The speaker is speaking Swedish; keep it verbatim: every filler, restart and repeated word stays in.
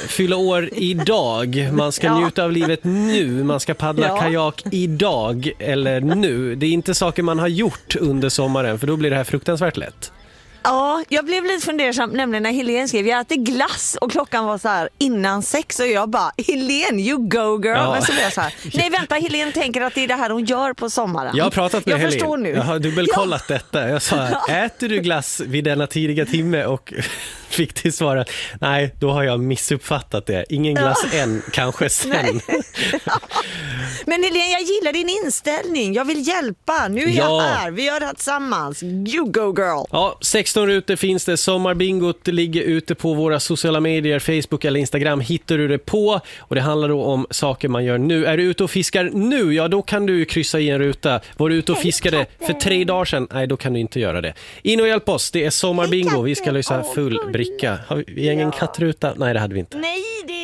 fylla år idag. Man ska Ja. njuta av livet nu. Man ska paddla Ja. kajak idag eller nu. Det är inte saker man har gjort under sommaren, för då blir det här fruktansvärt lätt. Ja, jag blev lite fundersam nämligen när Helene skrev jag äter glass och klockan var så här innan sex och jag bara, Helene, you go girl. Ja. Men så blev jag så här, nej vänta, Helene tänker att det är det här hon gör på sommaren. Jag har pratat med jag Helene. förstår nu. Jag har dubbelkollat ja. detta. Jag sa, äter du glass vid denna tidiga timme? Och fick till svara, nej, då har jag missuppfattat det. Ingen glass ja. än, kanske sen. Men Helene, jag gillar din inställning. Jag vill hjälpa. Nu är ja. jag här. Vi gör det här tillsammans. You go girl. Ja, sexton rutor finns det. Sommarbingot ligger ute på våra sociala medier, Facebook eller Instagram. Hittar du det på. Och det handlar då om saker man gör nu. Är du ute och fiskar nu? Ja, då kan du kryssa i en ruta. Var du ute och fiskade för tre dagar sedan? Nej, då kan du inte göra det. In och hjälp oss. Det är sommarbingo. Vi ska lösa full bricka. Har vi ingen kattruta? Nej, det hade vi inte. Nej, det